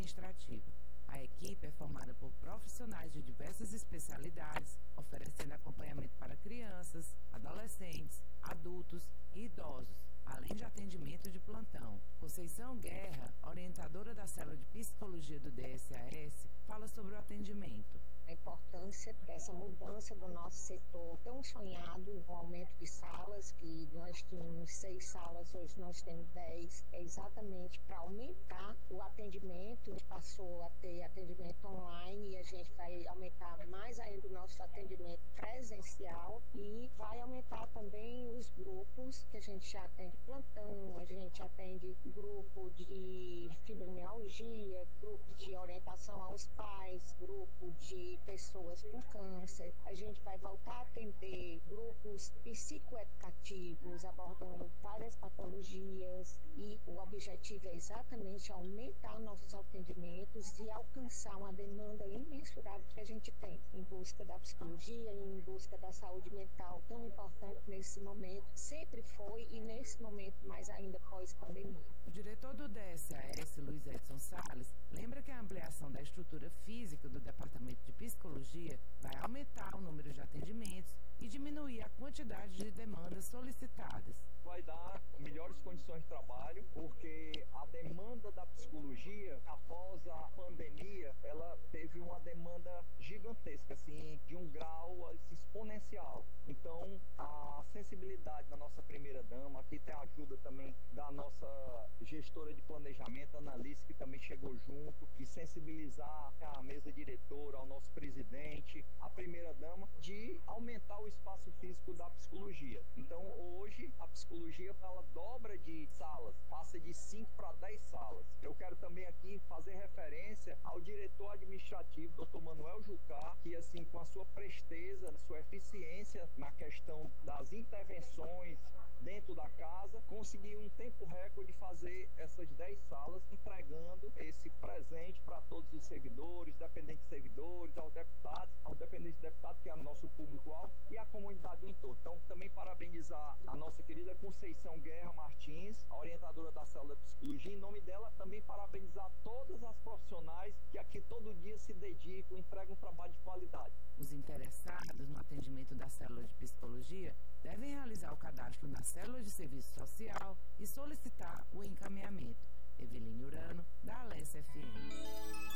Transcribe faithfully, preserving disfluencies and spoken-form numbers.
administrativa. A equipe é formada por profissionais de diversas especialidades, oferecendo acompanhamento para crianças, adolescentes, adultos e idosos, além de atendimento de plantão. Conceição Guerra, orientadora da célula de psicologia do D S A S, fala sobre o atendimento. A importância dessa mudança do nosso setor tão sonhado, no aumento de salas, que nós tínhamos seis salas, hoje nós temos dez, é exatamente para aumentar o atendimento. A gente passou a ter atendimento online e a gente vai aumentar mais ainda o nosso atendimento presencial e vai aumentar também os grupos, que a gente já atende plantão, a gente atende grupo de fibromialgia, grupo de orientação aos pais, grupo de pessoas com câncer. A gente vai voltar a atender grupos psicoeducativos, abordando várias patologias, e o objetivo é exatamente aumentar nossos atendimentos e alcançar uma demanda imensurável que a gente tem em busca da psicologia e em busca da saúde mental, tão importante nesse momento, sempre foi e nesse momento mais ainda pós-pandemia. O diretor do D S A S, Luiz Edson Salles, lembra que a ampliação da estrutura física do Departamento de Psicologia vai aumentar o número de atendimentos e diminuir a quantidade de demandas solicitadas. Vai dar melhores condições de trabalho, porque a demanda da psicologia, após a pandemia, ela teve uma demanda gigantesca, assim, de um grau assim, exponencial. Então, a sensibilidade da nossa primeira-dama, aqui tem a ajuda também da nossa gestora de planejamento, Annalise, que também chegou junto, e sensibilizar a mesa diretora, ao nosso presidente, a primeira-dama, de aumentar o espaço físico da psicologia. Então, hoje, a psicologia ela dobra de salas, passa de cinco para dez salas. Eu quero também aqui fazer referência ao diretor administrativo, doutor Manuel Jucá, que assim, com a sua presteza, sua eficiência na questão das intervenções dentro da casa, conseguiu um tempo recorde de fazer essas dez salas, entregando esse presente para todos os servidores, dependentes de servidores, aos deputados, aos dependentes de deputados, que é o nosso público-alvo, e a comunidade do entorno. Então, também parabenizar a nossa querida Conceição Guerra Martins, a orientadora da célula de psicologia. Em nome dela, também parabenizar todas as profissionais que aqui todo dia se dedicam, entregam um trabalho de qualidade. Os interessados no atendimento da célula de psicologia devem realizar o cadastro na célula de serviço social e solicitar o encaminhamento. Eveline Urano, da Alessa F M.